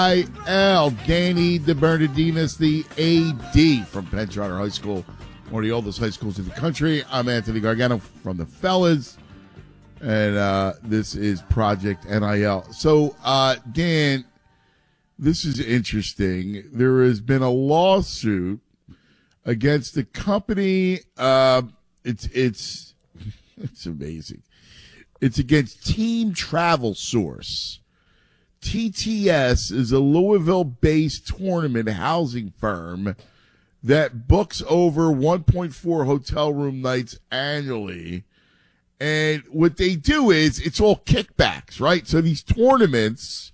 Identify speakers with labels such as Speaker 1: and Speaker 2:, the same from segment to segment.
Speaker 1: Danny DeBernardinis, the AD from Penn Charter High School, one of the oldest high schools in the country. I'm Anthony Gargano from the Fellas, and this is Project NIL. So, Dan, this is interesting. There has been a lawsuit against the company. It's amazing. It's against Team Travel Source. TTS is a Louisville-based tournament housing firm that books over 1.4 hotel room nights annually. And what they do is it's all kickbacks, right? So these tournaments,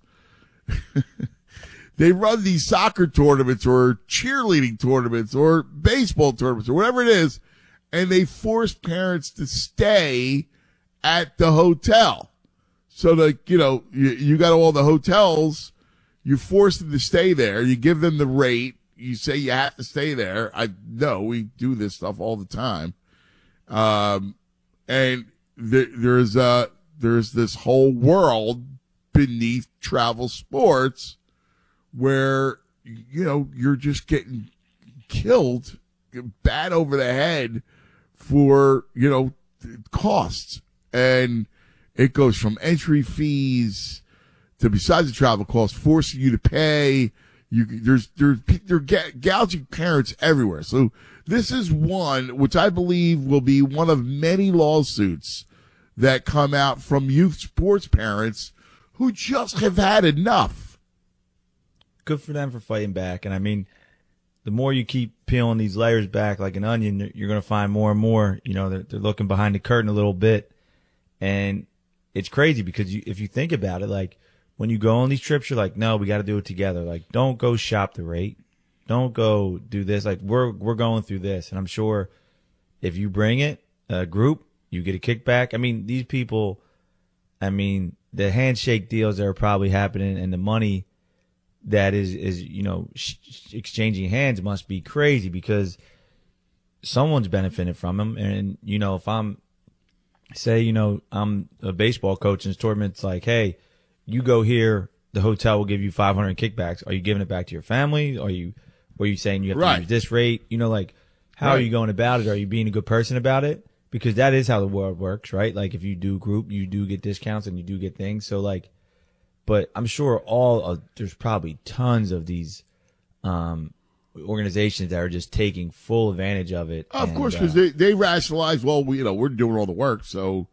Speaker 1: they run these soccer tournaments or cheerleading tournaments or baseball tournaments or whatever it is, and they force parents to stay at the hotel. So, you got all the hotels, you force them to stay there, you give them the rate, you say you have to stay there. I know we do this stuff all the time. And there's this whole world beneath travel sports where, you're just getting killed, bad over the head for, costs. And it goes from entry fees to, besides the travel costs, forcing you to pay. They're gouging parents everywhere. So this is one which I believe will be one of many lawsuits that come out from youth sports parents who just have had enough.
Speaker 2: Good for them for fighting back. And I mean, the more you keep peeling these layers back like an onion, you're going to find more and more. They're looking behind the curtain a little bit. And it's crazy because if you think about it, like when you go on these trips, you're like, no, we got to do it together. Like, don't go shop the rate. Don't go do this. Like, we're going through this. And I'm sure if you bring it, a group, you get a kickback. I mean, these people, the handshake deals that are probably happening and the money that is exchanging hands must be crazy because someone's benefiting from them. And, if I'm, say, I'm a baseball coach and this tournament's like, hey, you go here, the hotel will give you 500 kickbacks. Are you giving it back to your family? Are you saying you have to use this rate? How are you going about it? Are you being a good person about it? Because that is how the world works, right? Like if you do group, you do get discounts and you do get things. So but I'm sure there's probably tons of these, organizations that are just taking full advantage of it.
Speaker 1: Of course, because they rationalize, well, we're doing all the work, so,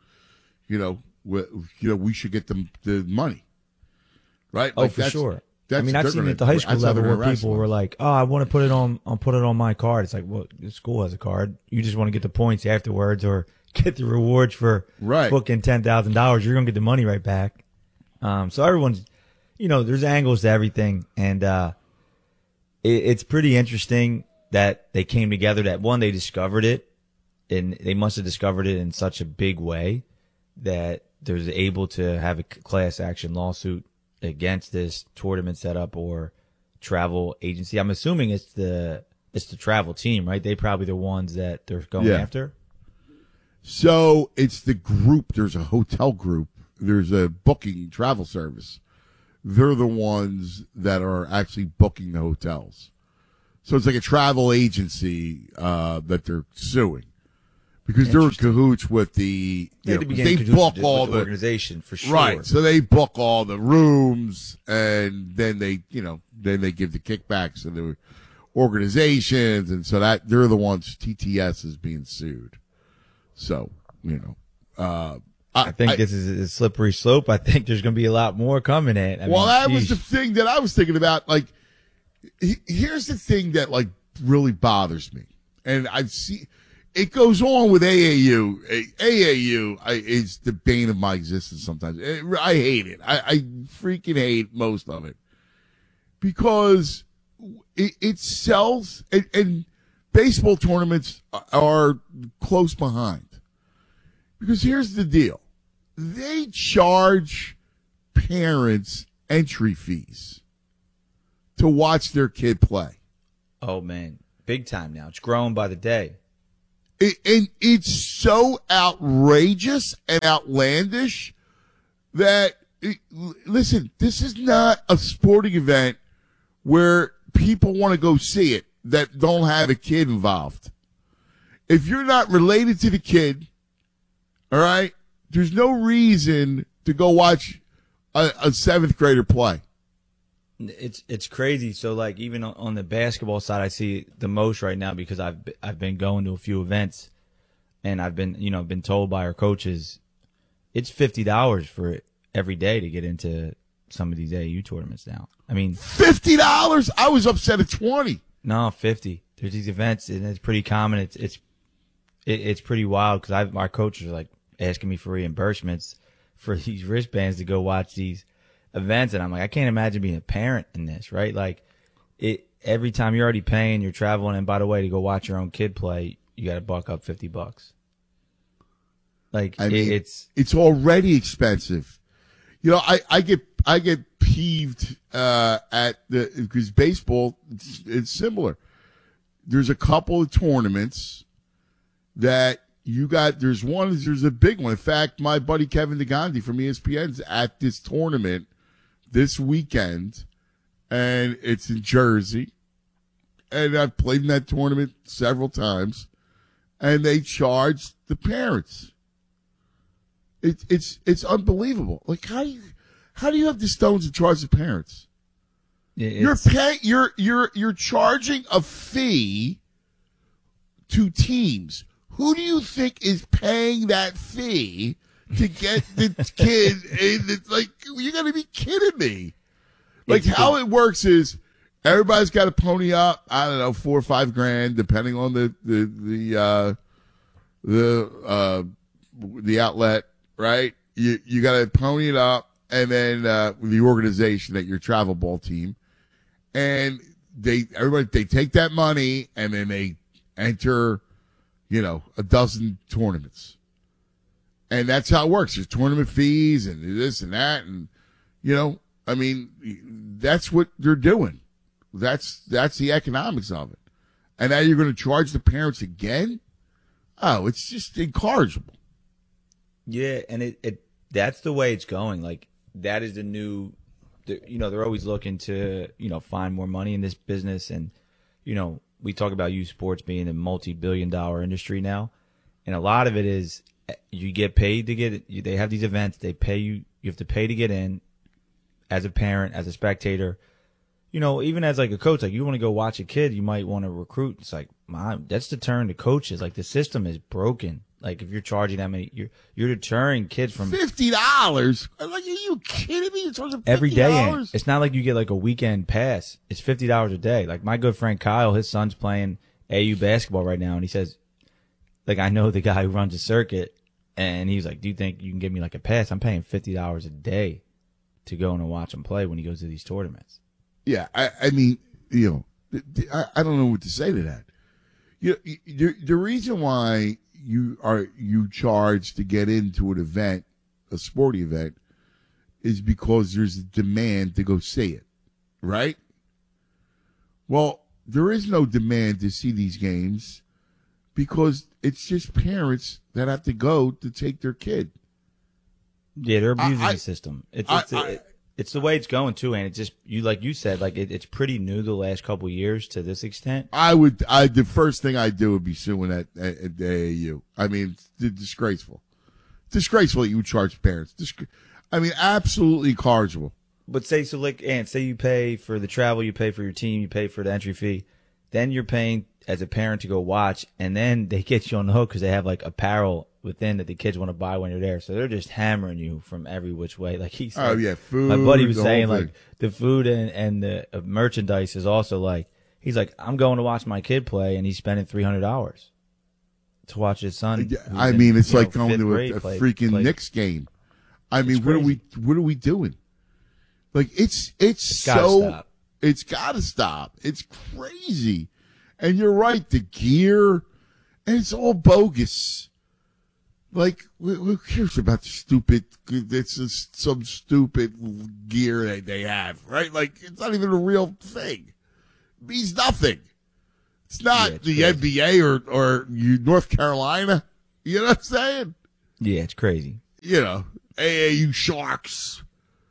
Speaker 1: we should get them the money, right?
Speaker 2: Oh, for sure. I've seen it at the high school level where people were like, oh, I want to put it on my card. It's like, well, the school has a card. You just want to get the points afterwards or get the rewards for booking $10,000. You're going to get the money right back. So everyone's, there's angles to everything. And, it's pretty interesting that they came together, that one, they discovered it, and they must have discovered it in such a big way that they're able to have a class action lawsuit against this tournament setup or travel agency. I'm assuming it's the travel team, right? They probably the ones that they're going after.
Speaker 1: So it's the group. There's a hotel group. There's a booking travel service. They're the ones that are actually booking the hotels. So it's like a travel agency that they're suing because they're in cahoots with they book all the
Speaker 2: organization for sure.
Speaker 1: Right. So they book all the rooms and then they give the kickbacks to the organizations. And so that they're the ones TTS is being sued. So,
Speaker 2: I think this is a slippery slope. I think there's going to be a lot more coming in.
Speaker 1: That was the thing that I was thinking about. Like, here's the thing that really bothers me, and I see it goes on with AAU. AAU is the bane of my existence. Sometimes I hate it. I freaking hate most of it because it sells, and baseball tournaments are close behind. Because here's the deal. They charge parents entry fees to watch their kid play.
Speaker 2: Oh, man. Big time now. It's growing by the day.
Speaker 1: And it's so outrageous and outlandish that listen, this is not a sporting event where people want to go see it that don't have a kid involved. If you're not related to the kid, all right, there's no reason to go watch a seventh grader play.
Speaker 2: It's crazy. So like even on the basketball side, I see it the most right now because I've been going to a few events, and I've been told by our coaches, it's $50 for it every day to get into some of these AAU tournaments now. I mean,
Speaker 1: $50? I was upset at 20.
Speaker 2: No, 50. There's these events, and it's pretty common. It's pretty wild because our coaches are like asking me for reimbursements for these wristbands to go watch these events, and I'm like, I can't imagine being a parent in this, right? Like, every time you're already paying, you're traveling, and by the way, to go watch your own kid play, you got to buck up $50. Like,
Speaker 1: I mean,
Speaker 2: it's
Speaker 1: already expensive. You know, I get peeved because baseball, it's similar. There's a couple of tournaments that there's a big one. In fact, my buddy Kevin DeGandhi from ESPN's at this tournament this weekend, and it's in Jersey. And I've played in that tournament several times, and they charge the parents. It's unbelievable. Like, how do you have the stones to charge the parents? You're charging a fee to teams. Who do you think is paying that fee to get the kid? It's like, you got to be kidding me. Like, how it works is everybody's got to pony up, I don't know, $4 or $5 grand, depending on the outlet, right? You got to pony it up, and then the organization that your travel ball team, and they take that money and then they enter, a dozen tournaments. And that's how it works. There's tournament fees and this and that. And, I mean, that's what they're doing. That's the economics of it. And now you're going to charge the parents again? Oh, it's just incorrigible.
Speaker 2: Yeah. And that's the way it's going. Like, that is the new, they're always looking to, find more money in this business. And, we talk about youth sports being a multi-billion-dollar industry now, and a lot of it is you get paid to get it. They have these events. They pay you. You have to pay to get in as a parent, as a spectator. Even as like a coach, like you want to go watch a kid, you might want to recruit. It's like, Mom, that's deterring the coaches. Like, the system is broken. Like, if you're charging that many, you're deterring kids from
Speaker 1: $50. Like, are you kidding me? You're charging $50?
Speaker 2: Every day. It's not like you get like a weekend pass. It's $50 a day. Like, my good friend Kyle, his son's playing AU basketball right now, and he says, like, I know the guy who runs a circuit, and he's like, do you think you can give me like a pass? I'm paying $50 a day to go and watch him play when he goes to these tournaments.
Speaker 1: Yeah, I mean, I don't know what to say to that. The reason why you charge to get into an event, a sporting event, is because there's a demand to go see it, right? Well, there is no demand to see these games because it's just parents that have to go to take their kid.
Speaker 2: Yeah, they're abusing the system. It's the way it's going too, and it just like you said, like it's pretty new the last couple of years to this extent.
Speaker 1: The first thing I'd do would be suing at the AAU. I mean, it's disgraceful. Disgraceful that you would charge parents. Absolutely incorrigible.
Speaker 2: But say you pay for the travel, you pay for your team, you pay for the entry fee, then you're paying as a parent to go watch, and then they get you on the hook because they have like apparel within that the kids want to buy when you're there. So they're just hammering you from every which way. Like he said,
Speaker 1: oh yeah, food.
Speaker 2: My buddy was saying like the food and the merchandise is also like, he's like, I'm going to watch my kid play, and he's spending $300 to watch his son.
Speaker 1: I mean, it's like going to a freaking Knicks game. I mean, what are we doing? Like it's so, it's got to stop. It's crazy. And you're right, the gear, and it's all bogus. Like, who cares about the stupid, it's just some stupid gear that they have, right? Like, it's not even a real thing. It means nothing. It's not the crazy. NBA or North Carolina. You know what I'm saying?
Speaker 2: Yeah, it's crazy.
Speaker 1: AAU Sharks.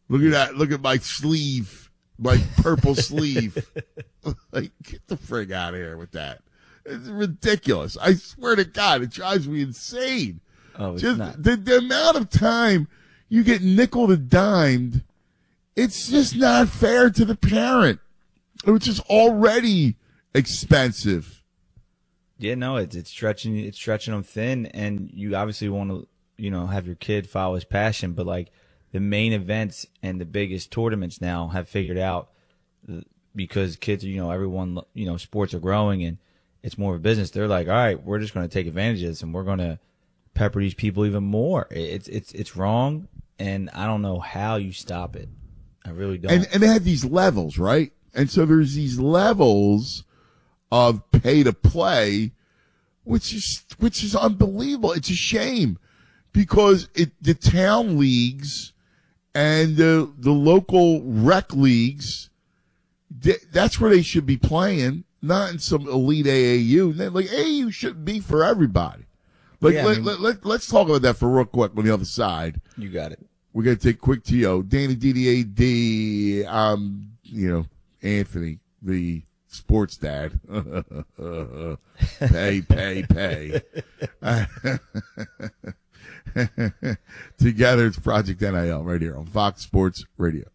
Speaker 1: Look at that. Look at my sleeve, my purple sleeve. Like, get the frig out of here with that. It's ridiculous. I swear to God, it drives me insane.
Speaker 2: Oh, it's
Speaker 1: just
Speaker 2: not.
Speaker 1: the amount of time you get nickel and dimed, it's just not fair to the parent, which is already expensive.
Speaker 2: Yeah, no, it's stretching them thin, and you obviously want to, have your kid follow his passion, but like the main events and the biggest tournaments now have figured out, because kids, everyone, sports are growing and it's more of a business. They're like, all right, we're just going to take advantage of this and we're going to pepper these people even more. It's wrong, and I don't know how you stop it. I really don't.
Speaker 1: And they have these levels, right? And so there's these levels of pay to play, which is unbelievable. It's a shame, because the town leagues and the local rec leagues, that's where they should be playing, not in some elite AAU. Like, AAU shouldn't be for everybody. Like,
Speaker 2: yeah,
Speaker 1: let's talk about that for real quick on the other side.
Speaker 2: You got it.
Speaker 1: We're going to take quick TO. Danny DDAD, Anthony, the sports dad. Pay. Together, it's Project NIL right here on Fox Sports Radio.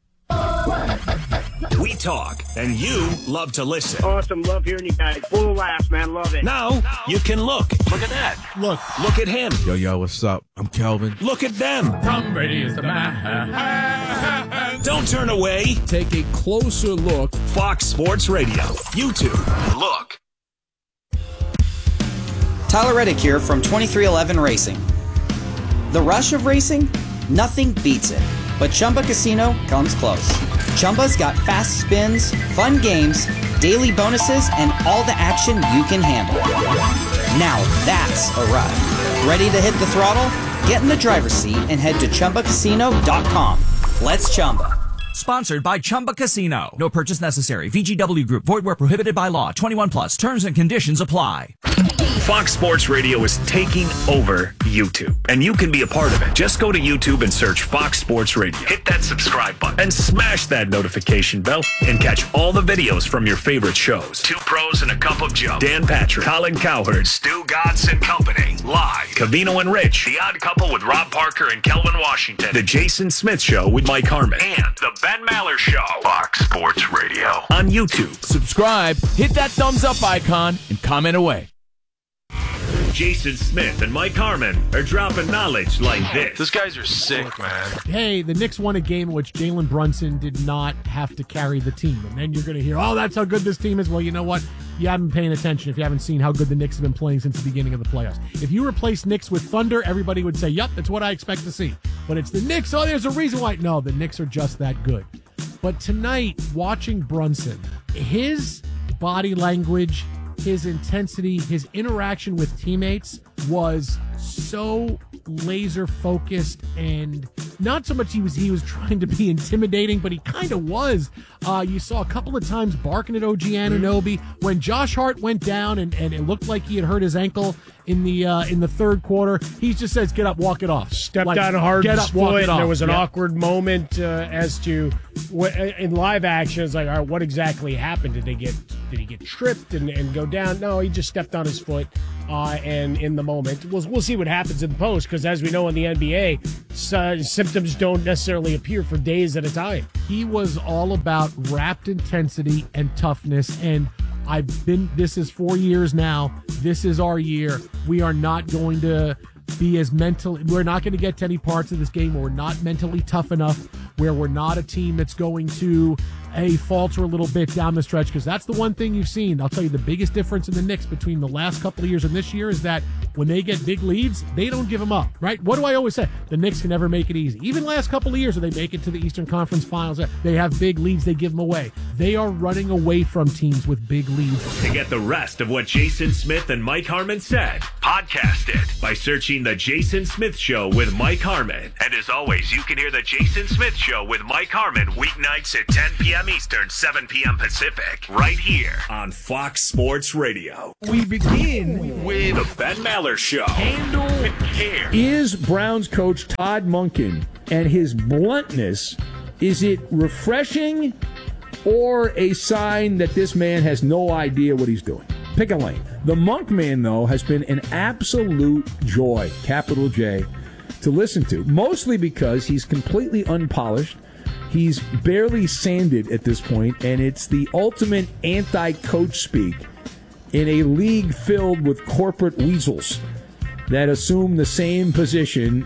Speaker 3: We talk, and you love to listen.
Speaker 4: Awesome. Love hearing you guys. Full of laughs, man. Love it.
Speaker 3: Now you can look. Look at that. Look at him.
Speaker 5: Yo, what's up? I'm Kelvin.
Speaker 3: Look at them.
Speaker 6: Tom Brady is the man.
Speaker 3: Don't turn away.
Speaker 5: Take a closer look.
Speaker 3: Fox Sports Radio. YouTube. Look.
Speaker 7: Tyler Reddick here from 2311 Racing. The rush of racing? Nothing beats it. But Chumba Casino comes close. Chumba's got fast spins, fun games, daily bonuses, and all the action you can handle. Now that's a ride. Ready to hit the throttle? Get in the driver's seat and head to ChumbaCasino.com. Let's Chumba.
Speaker 8: Sponsored by Chumba Casino. No purchase necessary. VGW Group. Void where prohibited by law. 21 plus. Terms and conditions apply.
Speaker 3: Fox Sports Radio is taking over YouTube, and you can be a part of it. Just go to YouTube and search Fox Sports Radio. Hit that subscribe button and smash that notification bell and catch all the videos from your favorite shows. Two Pros and a Cup of Joe. Dan Patrick, Colin Cowherd, Stu Godson Company. Live. Cavino and Rich. The Odd Couple with Rob Parker and Kelvin Washington. The Jason Smith Show with Mike Harmon. And The Ben Maller Show. Fox Sports Radio. On YouTube.
Speaker 6: Subscribe, hit that thumbs up icon, and comment away.
Speaker 3: Jason Smith and Mike Harmon are dropping knowledge like this.
Speaker 9: Those guys are sick, man.
Speaker 10: Hey, the Knicks won a game in which Jalen Brunson did not have to carry the team. And then you're going to hear, oh, that's how good this team is. Well, you know what? You haven't been paying attention if you haven't seen how good the Knicks have been playing since the beginning of the playoffs. If you replace Knicks with Thunder, everybody would say, yup, that's what I expect to see. But it's the Knicks. Oh, there's a reason why. No, the Knicks are just that good. But tonight, watching Brunson, his body language, his intensity, his interaction with teammates was so laser focused, and not so much he was trying to be intimidating, but he kind of was. You saw a couple of times barking at OG Anunoby when Josh Hart went down and it looked like he had hurt his ankle in the third quarter. He just says, "Get up, walk it off."
Speaker 4: Stepped on Harden's foot, and there was an
Speaker 10: Yep.
Speaker 4: awkward moment as to in live action. It's like, all right, what exactly happened? Did he get tripped and go down? No, he just stepped on his foot. And in the moment, we'll see what happens in the post, because as we know in the NBA, symptoms don't necessarily appear for days at a time.
Speaker 10: He was all about rapt intensity and toughness, and this is 4 years now. This is our year. We are not going to be we're not going to get to any parts of this game where we're not mentally tough enough, where we're not a team that's going to falter a little bit down the stretch, because that's the one thing you've seen. I'll tell you, the biggest difference in the Knicks between the last couple of years and this year is that when they get big leads, they don't give them up, right? What do I always say? The Knicks can never make it easy. Even last couple of years when they make it to the Eastern Conference Finals, they have big leads, they give them away. They are running away from teams with big leads.
Speaker 3: To get the rest of what Jason Smith and Mike Harmon said, podcast it by searching The Jason Smith Show with Mike Harmon. And as always, you can hear The Jason Smith Show with Mike Harmon weeknights at 10 p.m. Eastern, 7 p.m. Pacific, right here on Fox Sports Radio.
Speaker 6: We begin with
Speaker 3: The Ben Maller Show.
Speaker 6: Handle
Speaker 3: with care.
Speaker 11: Is Browns coach Todd Monken and his bluntness
Speaker 9: Is it refreshing or a sign that this man has no idea what he's doing? Pick a lane. The Monk Man, though, has been an absolute joy, capital J, to listen to, mostly because he's completely unpolished. He's barely sanded at this point, and it's the ultimate anti-coach speak in a league filled with corporate weasels that assume the same position,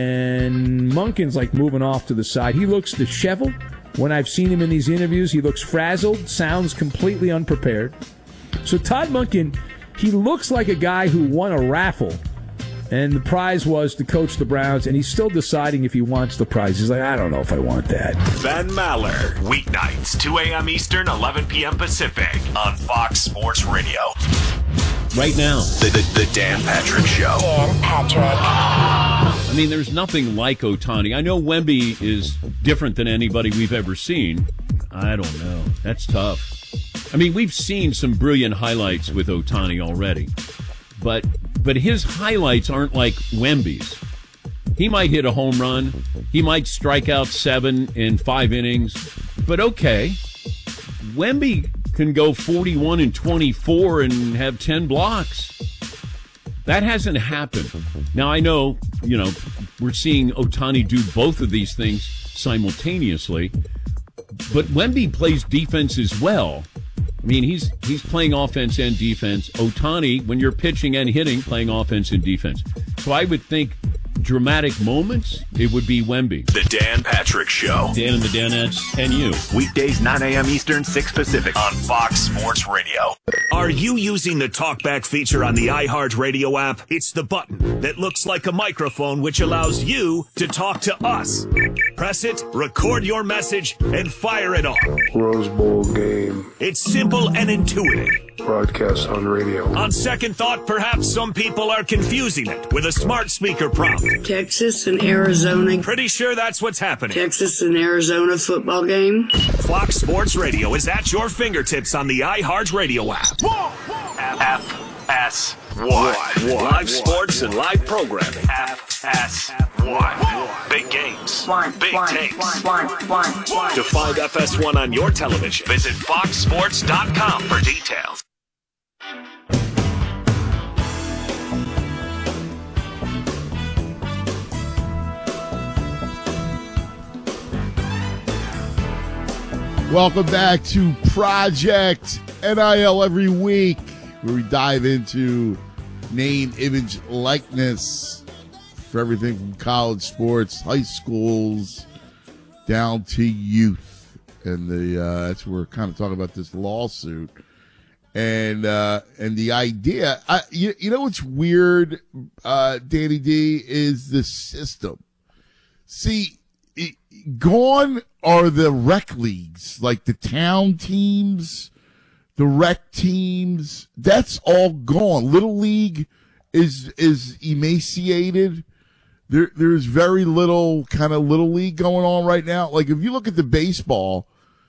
Speaker 9: and Monken's like moving off to the side. He looks disheveled. When I've seen him in these interviews, he looks frazzled, sounds completely unprepared. So Todd Monken, he looks like a guy who won a raffle, and the prize was to coach the Browns, and he's still deciding if he wants the prize. He's like, I don't know if I want that.
Speaker 3: Ben Maller, weeknights, 2 a.m. Eastern, 11 p.m. Pacific, on Fox Sports Radio.
Speaker 11: Right now,
Speaker 3: The Dan Patrick Show.
Speaker 12: Dan Patrick.
Speaker 11: I mean, there's nothing like Ohtani. I know Wemby is different than anybody we've ever seen. I don't know. That's tough. I mean, we've seen some brilliant highlights with Ohtani already, but his highlights aren't like Wemby's. He might hit a home run. He might strike out 7 in 5 innings. But okay, Wemby can go 41 and 24 and have 10 blocks. That hasn't happened. Now, I know, we're seeing Ohtani do both of these things simultaneously, but Wemby plays defense as well. I mean, he's playing offense and defense. Ohtani, when you're pitching and hitting, playing offense and defense. So I would think dramatic moments, it would be Wemby.
Speaker 3: The Dan Patrick Show.
Speaker 11: Dan and the Danettes and you.
Speaker 3: Weekdays, 9 a.m. Eastern, 6 Pacific, on Fox Sports Radio. Are you using the TalkBack feature on the iHeartRadio app? It's the button that looks like a microphone, which allows you to talk to us. Press it, record your message, and fire it off.
Speaker 13: Rose Bowl game.
Speaker 3: It's simple and intuitive.
Speaker 13: Broadcast on radio.
Speaker 3: On second thought, perhaps some people are confusing it with a smart speaker prompt.
Speaker 14: Texas and Arizona.
Speaker 3: Pretty sure that's what's happening.
Speaker 14: Texas and Arizona football game.
Speaker 3: Fox Sports Radio is at your fingertips on the iHeartRadio app. FS1. Live sports and live programming. FS1. Big games. Big takes. To find FS1 on your television, visit foxsports.com for details.
Speaker 1: Welcome back to Project NIL every week, where we dive into name, image, likeness for everything from college sports, high schools, down to youth. And that's where we're kind of talking about this lawsuit. And the idea, you know what's weird, Danny D, is the system. See, gone are the rec leagues, like the town teams, the rec teams. That's all gone. Little League is emaciated. There's very little kind of Little League going on right now. Like if you look at the baseball,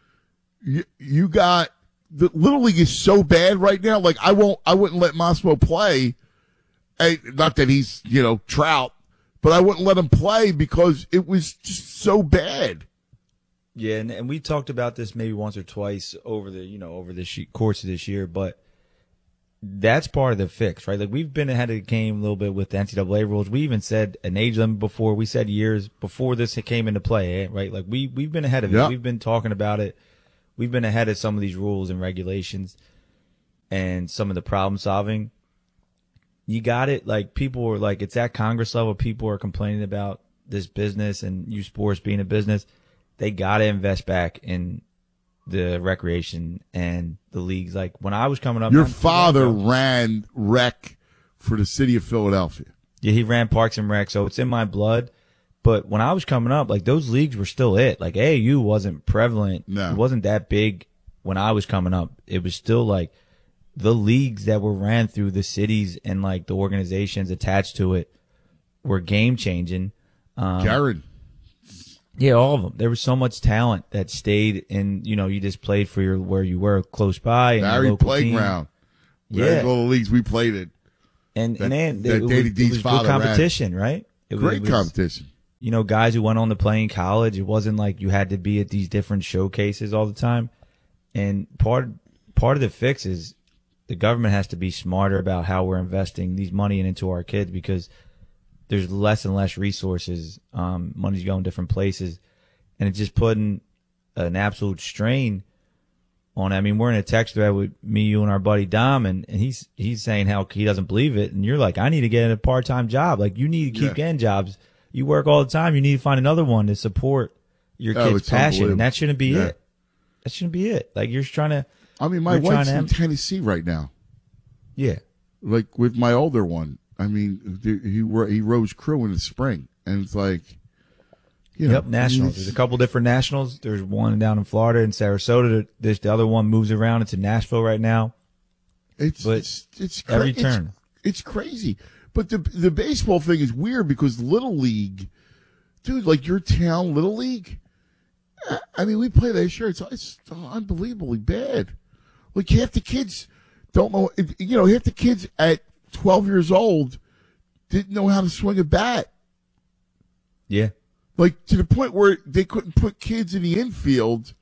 Speaker 1: you got the Little League is so bad right now. Like I wouldn't let Massimo play. Not that he's Trout, but I wouldn't let him play because it was just so bad.
Speaker 2: Yeah, and we talked about this maybe once or twice over the course of this year, but that's part of the fix, right? Like we've been ahead of the game a little bit with the NCAA rules. We even said an age limit before. We said years before this came into play, right? Like we've been ahead of it.
Speaker 1: Yep.
Speaker 2: We've been talking about it. We've been ahead of some of these rules and regulations and some of the problem solving. You got it. Like people are like, it's at Congress level. People are complaining about this business and youth sports being a business. They got to invest back in the recreation and the leagues. Like when I was coming up,
Speaker 1: your father ran rec for the city of Philadelphia.
Speaker 2: Yeah, he ran Parks and Rec, so it's in my blood. But when I was coming up, like those leagues were still it. Like AAU wasn't prevalent.
Speaker 1: No.
Speaker 2: It wasn't that big when I was coming up. It was still like the leagues that were ran through the cities and like the organizations attached to it were game changing.
Speaker 1: Jared.
Speaker 2: Yeah, all of them. There was so much talent that stayed in, you just played for where you were close by. And
Speaker 1: Barry Playground.
Speaker 2: Yeah.
Speaker 1: All the leagues we played in.
Speaker 2: And
Speaker 1: that
Speaker 2: it
Speaker 1: Danny D's
Speaker 2: was
Speaker 1: father
Speaker 2: good competition, right?
Speaker 1: Great competition.
Speaker 2: guys who went on to play in college. It wasn't like you had to be at these different showcases all the time. And part of the fix is the government has to be smarter about how we're investing these money into our kids, because there's less and less resources. Money's going different places, and it's just putting an absolute strain on. I mean, we're in a text thread with me, you, and our buddy Dom, and he's saying how he doesn't believe it, and you're like, I need to get a part-time job. Like, you need to keep getting jobs. You work all the time. You need to find another one to support your kid's passion, and that shouldn't be it. That shouldn't be it. Like, you're just trying to.
Speaker 1: I mean, my wife's in Tennessee right now.
Speaker 2: Yeah,
Speaker 1: like with my older one. I mean, he rows crew in the spring, and it's like,
Speaker 2: nationals. There's a couple different nationals. There's one down in Florida, in Sarasota. There's the other one moves around. It's in Nashville right now.
Speaker 1: It's
Speaker 2: every turn.
Speaker 1: It's crazy. But the baseball thing is weird because Little League, dude, like your town Little League. I mean, we play that year. It's unbelievably bad. Like, half the kids don't know. Half the kids at 12 years old didn't know how to swing a bat.
Speaker 2: Yeah.
Speaker 1: Like, to the point where they couldn't put kids in the infield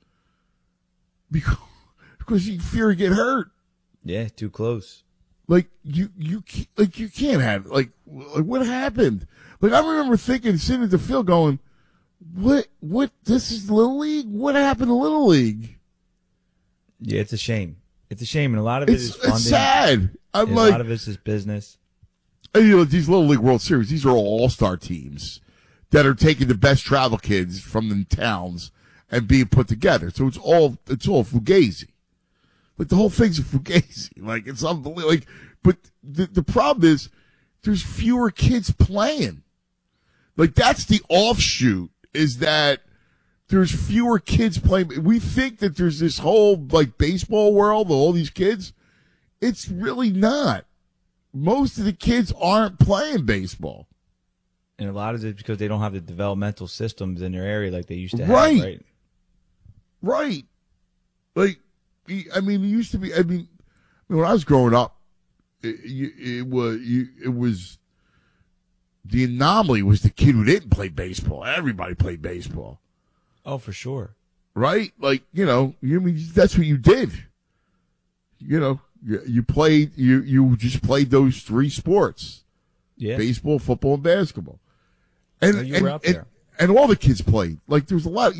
Speaker 1: because you fear to get hurt.
Speaker 2: Yeah, too close.
Speaker 1: Like, you can't have, like what happened? Like, I remember sitting at the field going, what, this is Little League? What happened to Little League?
Speaker 2: Yeah, it's a shame. It's a shame, and a lot of it is funding.
Speaker 1: It's sad.
Speaker 2: A lot of it is business.
Speaker 1: And, these Little League World Series, these are all-star teams that are taking the best travel kids from the towns and being put together. So it's all fugazi. Like, the whole thing's a fugazi. Like, it's unbelievable. Like, but the problem is there's fewer kids playing. Like, that's the offshoot, is that there's fewer kids playing. We think that there's this whole, like, baseball world of all these kids. It's really not. Most of the kids aren't playing baseball.
Speaker 2: And a lot of it is because they don't have the developmental systems in their area like they used to have, right?
Speaker 1: Right. Like, I mean, it used to be, when I was growing up, it was the anomaly was the kid who didn't play baseball. Everybody played baseball.
Speaker 2: Oh, for sure.
Speaker 1: Right? Like, that's what you did. You played, you just played those three sports.
Speaker 2: Yeah.
Speaker 1: Baseball, football, and basketball. And,
Speaker 2: you were out there.
Speaker 1: And all the kids played. Like, there was a lot,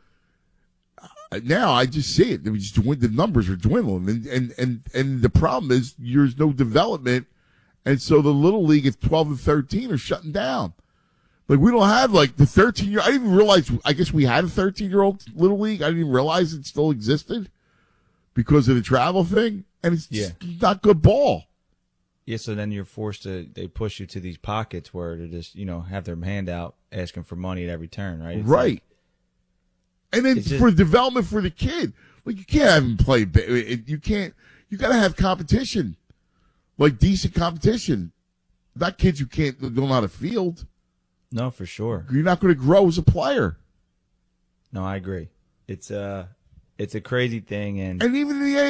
Speaker 1: now I just see it. The numbers are dwindling. And the problem is there's no development. And so the Little League at 12 and 13 are shutting down. Like, we don't have, like, the 13-year. I didn't even realize, I guess we had a 13-year-old Little League. I didn't even realize it still existed because of the travel thing. And it's just not good ball.
Speaker 2: Yeah, so then you're forced they push you to these pockets where they just, have their hand out asking for money at every turn, right? It's
Speaker 1: right. And then for development for the kid, like, you can't have him play. You got to have competition, like decent competition. Not kids who don't know how to field.
Speaker 2: No, for sure.
Speaker 1: You're not going to grow as a player.
Speaker 2: No, I agree. It's a crazy thing, and
Speaker 1: even the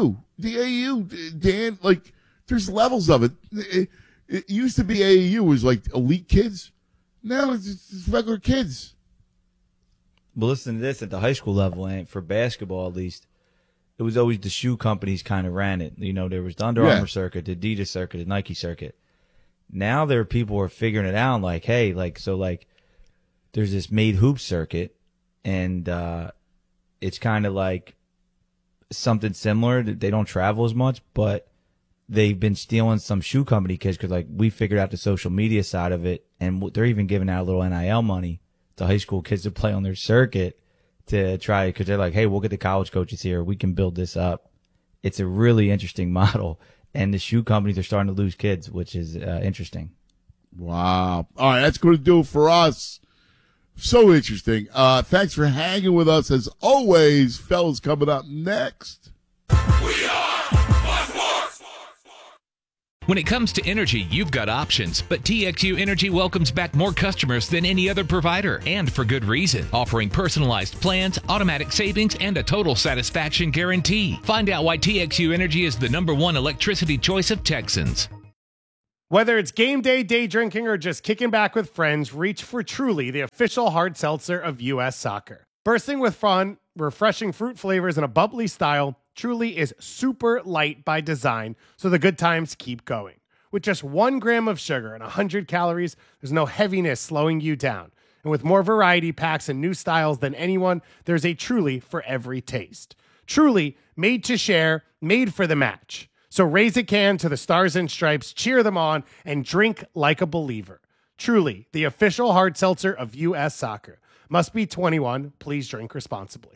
Speaker 1: AAU, Dan, like, there's levels of it. It used to be AAU was like elite kids. Now it's regular kids.
Speaker 2: But listen to this, at the high school level, and for basketball at least, it was always the shoe companies kind of ran it. There was the Under Armour circuit, the Adidas circuit, the Nike circuit. Now there are people who are figuring it out, like, hey, there's this Made Hoop circuit, and it's kind of like something similar. They don't travel as much, but they've been stealing some shoe company kids because, like, we figured out the social media side of it, and they're even giving out a little NIL money to high school kids to play on their circuit to try, because they're like, hey, we'll get the college coaches here. We can build this up. It's a really interesting model. And the shoe companies are starting to lose kids, which is interesting.
Speaker 1: Wow. All right, that's going to do it for us. So interesting. Thanks for hanging with us. As always, fellas, coming up next.
Speaker 12: We are Sports. When it comes to energy, you've got options, but TXU Energy welcomes back more customers than any other provider, and for good reason. Offering personalized plans, automatic savings, and a total satisfaction guarantee. Find out why TXU Energy is the #1 electricity choice of Texans.
Speaker 4: Whether it's game day, day drinking, or just kicking back with friends, reach for Truly, the official hard seltzer of U.S. Soccer. Bursting with fun, refreshing fruit flavors, and a bubbly style, Truly is super light by design, so the good times keep going. With just 1 gram of sugar and 100 calories, there's no heaviness slowing you down. And with more variety packs and new styles than anyone, there's a Truly for every taste. Truly, made to share, made for the match. So raise a can to the Stars and Stripes, cheer them on, and drink like a believer. Truly, the official hard seltzer of U.S. Soccer. Must be 21. Please drink responsibly.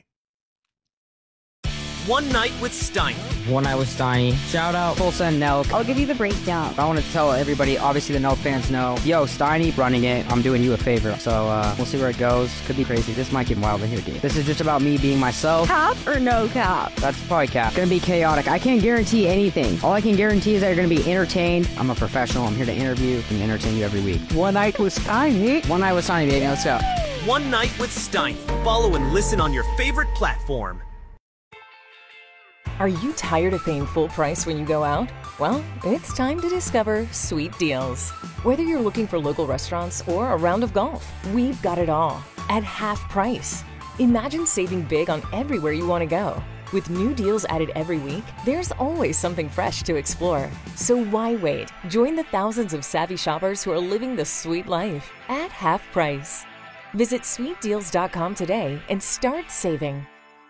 Speaker 15: One Night with Steiny.
Speaker 16: One Night with Steiny. Shout out Tulsa and Nelk. I'll give you the breakdown. I want to tell everybody, obviously the Nelk fans know, yo, Steiny running it. I'm doing you a favor. So we'll see where it goes. Could be crazy. This might get wild in here, dude. This is just about me being myself.
Speaker 17: Cap or no cap?
Speaker 16: That's probably cap. Gonna be chaotic. I can't guarantee anything. All I can guarantee is that you're gonna be entertained. I'm a professional. I'm here to interview and entertain you every week.
Speaker 17: One Night with Steiny.
Speaker 16: One Night with Steiny, baby. Let's go.
Speaker 15: One Night with Steiny. Follow and listen on your favorite platform.
Speaker 18: Are you tired of paying full price when you go out? Well, it's time to discover Sweet Deals. Whether you're looking for local restaurants or a round of golf, we've got it all at half price. Imagine saving big on everywhere you want to go. With new deals added every week, there's always something fresh to explore. So why wait? Join the thousands of savvy shoppers who are living the sweet life at half price. Visit sweetdeals.com today and start saving.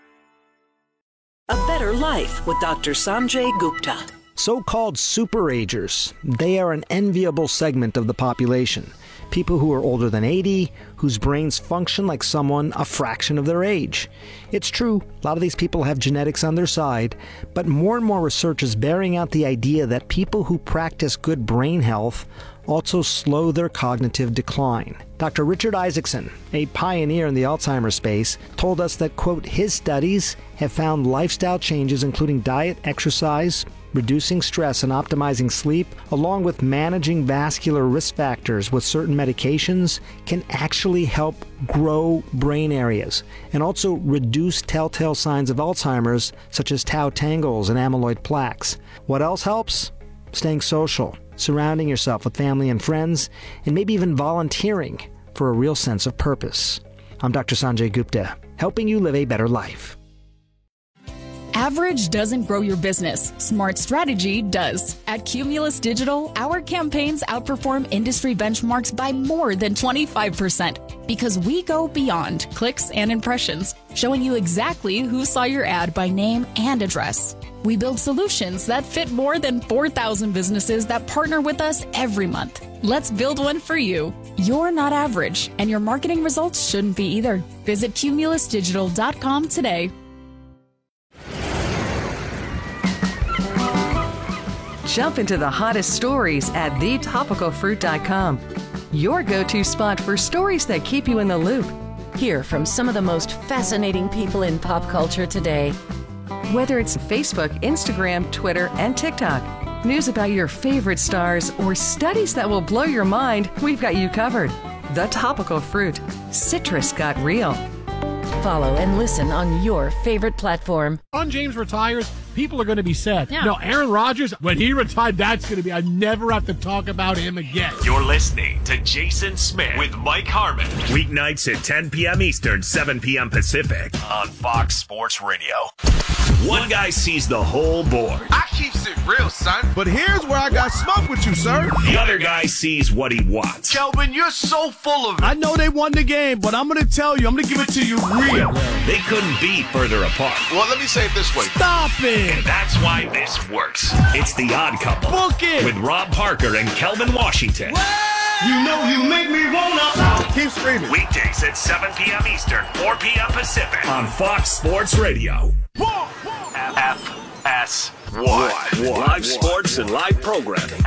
Speaker 19: A Better Life with Dr. Sanjay Gupta.
Speaker 20: So-called superagers. They are an enviable segment of the population. People who are older than 80, whose brains function like someone a fraction of their age. It's true, a lot of these people have genetics on their side, but more and more research is bearing out the idea that people who practice good brain health also slow their cognitive decline. Dr. Richard Isaacson, a pioneer in the Alzheimer's space, told us that, quote, his studies have found lifestyle changes including diet, exercise, reducing stress and optimizing sleep, along with managing vascular risk factors with certain medications, can actually help grow brain areas and also reduce telltale signs of Alzheimer's, such as tau tangles and amyloid plaques. What else helps? Staying social, surrounding yourself with family and friends, and maybe even volunteering for a real sense of purpose. I'm Dr. Sanjay Gupta, helping you live a better life.
Speaker 21: Average doesn't grow your business. Smart strategy does. At Cumulus Digital, our campaigns outperform industry benchmarks by more than 25% because we go beyond clicks and impressions, showing you exactly who saw your ad by name and address. We build solutions that fit more than 4,000 businesses that partner with us every month. Let's build one for you. You're not average, and your marketing results shouldn't be either. Visit cumulusdigital.com today.
Speaker 22: Jump into the hottest stories at thetopicalfruit.com. Your go-to spot for stories that keep you in the loop.
Speaker 23: Hear from some of the most fascinating people in pop culture today.
Speaker 22: Whether it's Facebook, Instagram, Twitter, and TikTok, news about your favorite stars, or studies that will blow your mind, we've got you covered. The Topical Fruit. Citrus got real.
Speaker 23: Follow and listen on your favorite platform.
Speaker 10: LeBron James retires, people are going to be sad.
Speaker 23: Yeah.
Speaker 10: No, Aaron Rodgers, when he retired, that's going to be, I never have to talk about him again.
Speaker 3: You're listening to Jason Smith with Mike Harmon. Weeknights at 10 p.m. Eastern, 7 p.m. Pacific on Fox Sports Radio. One guy sees the whole board.
Speaker 24: I keeps it real, son. But here's where I got smoke with you, sir.
Speaker 3: The other guy sees what he wants.
Speaker 24: Kelvin, you're so full of it. I know they won the game, but I'm going to tell you, I'm going to give it to you real.
Speaker 3: They couldn't be further apart.
Speaker 24: Well, let me say it this way. Stop it.
Speaker 3: And that's why this works. It's The Odd Couple.
Speaker 24: Book it.
Speaker 3: With Rob Parker and Kelvin Washington.
Speaker 24: You know you make me wanna. Keep screaming.
Speaker 3: Weekdays at 7 p.m. Eastern, 4 p.m. Pacific on Fox Sports Radio. FS1. Live sports and live programming.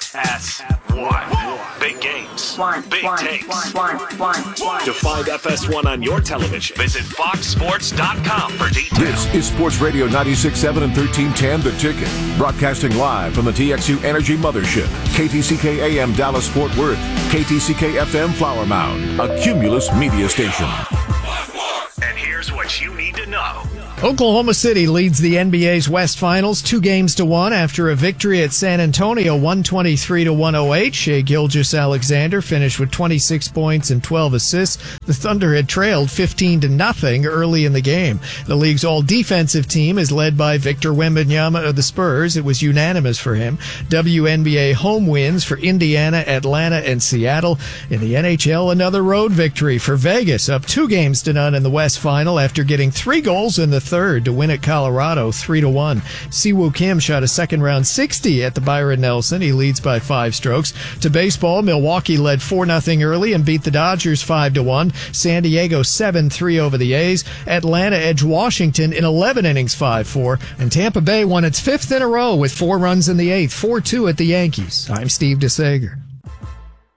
Speaker 3: FS1. Big games. Big takes. To find FS1 on your television, visit foxsports.com for details.
Speaker 25: This is Sports Radio 96.7 and 1310 The Ticket. Broadcasting live from the TXU Energy Mothership. KTCK AM Dallas Fort Worth. KTCK FM Flower Mound. A Cumulus media station.
Speaker 3: And here's what you need to know.
Speaker 5: Oklahoma City leads the NBA's West Finals 2-1 after a victory at San Antonio 123-108. Shai Gilgeous-Alexander finished with 26 points and 12 assists. The Thunder had trailed 15-0 early in the game. The league's all-defensive team is led by Victor Wembanyama of the Spurs. It was unanimous for him. WNBA home wins for Indiana, Atlanta, and Seattle. In the NHL, another road victory for Vegas, up 2-0 in the West Final after getting 3 goals in the third to win at Colorado 3-1. Siwoo Kim shot a second-round 60 at the Byron Nelson. He leads by 5 strokes. To baseball, Milwaukee led 4-0 early and beat the Dodgers 5-1. San Diego 7-3 over the A's. Atlanta edged Washington in 11 innings 5-4. And Tampa Bay won its 5th in a row with 4 runs in the 8th, 4-2 at the Yankees. I'm Steve DeSager.